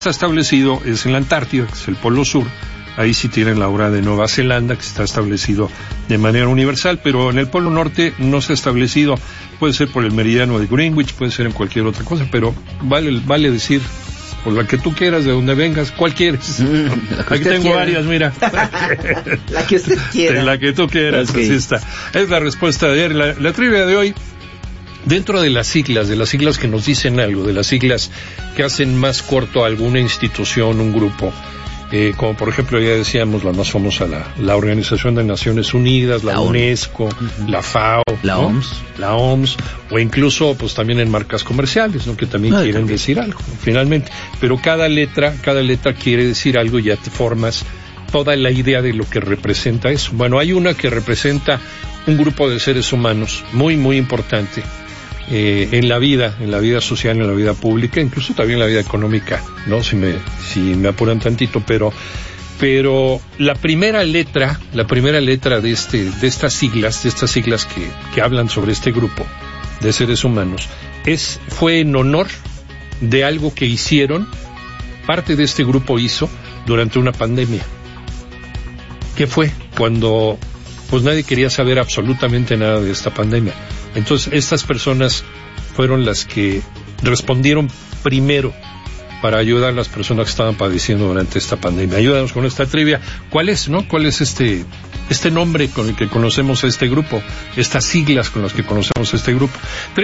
está establecido es en la Antártida, que es el Polo Sur. Ahí sí tienen la hora de Nueva Zelanda, que está establecido de manera universal, pero en el Polo Norte no se ha establecido. Puede ser por el meridiano de Greenwich, puede ser en cualquier otra cosa, pero vale decir, por la que tú quieras, de donde vengas, ¿cuál quieres? Aquí tengo quiera. Varias, mira. La que usted quiera. La que tú quieras, okay. Así está. Es la respuesta de ayer. La trivia de hoy, dentro de las siglas que nos dicen algo, de las siglas que hacen más corto a alguna institución, un grupo, como por ejemplo ya decíamos la más famosa, la Organización de Naciones Unidas, la UNESCO, la FAO, la OMS, o incluso pues también en marcas comerciales, ¿no? Que también quieren decir algo, finalmente. Pero cada letra quiere decir algo y ya te formas toda la idea de lo que representa eso. Bueno, hay una que representa un grupo de seres humanos muy, muy importante en la vida social, en la vida pública, incluso también en la vida económica, ¿no? Si me apuran tantito, pero la primera letra de estas siglas que hablan sobre este grupo de seres humanos fue en honor de algo que hicieron, parte de este grupo hizo durante una pandemia. ¿Qué fue? Cuando pues nadie quería saber absolutamente nada de esta pandemia. Entonces, estas personas fueron las que respondieron primero para ayudar a las personas que estaban padeciendo durante esta pandemia. Ayúdanos con esta trivia. ¿Cuál es, no? ¿Cuál es este nombre con el que conocemos a este grupo? Estas siglas con las que conocemos a este grupo.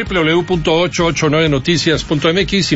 www.889noticias.mx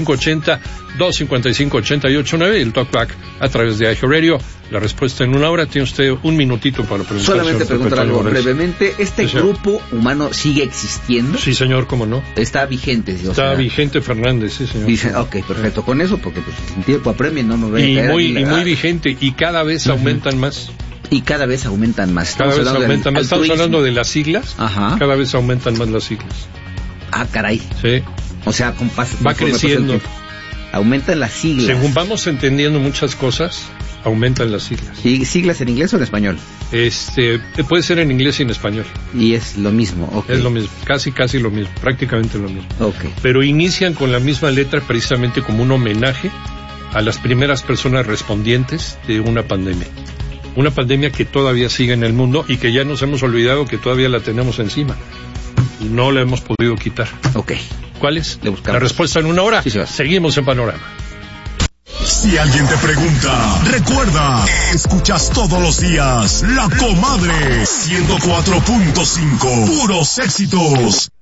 5580-255-889 y el Talkback a través de iHeartRadio. La respuesta en una hora. Tiene usted un minutito para preguntar. Solamente preguntar algo brevemente. ¿Este grupo humano sigue existiendo? Sí, señor, ¿cómo no? Está vigente. Está vigente, Fernández, sí, señor. Dice, ok, perfecto. Con eso, porque pues en tiempo apremia no nos va a caer. Y muy vigente, y cada vez aumentan más. Y cada vez aumentan más. Estamos hablando de las siglas. Ajá. Cada vez aumentan más las siglas. Ah, caray. Sí. O sea, va creciendo. Aumentan las siglas. Según vamos entendiendo muchas cosas, aumentan las siglas. ¿Y siglas en inglés o en español? Puede ser en inglés y en español. Y es lo mismo, okay. Es lo mismo, casi lo mismo, prácticamente lo mismo. Okay. Pero inician con la misma letra precisamente como un homenaje a las primeras personas respondientes de una pandemia. Una pandemia que todavía sigue en el mundo y que ya nos hemos olvidado que todavía la tenemos encima. Y no la hemos podido quitar. Ok. ¿Cuál es? La respuesta en una hora. Sí, seguimos en Panorama. Si alguien te pregunta, recuerda, escuchas todos los días La Comadre 104.5, puros éxitos.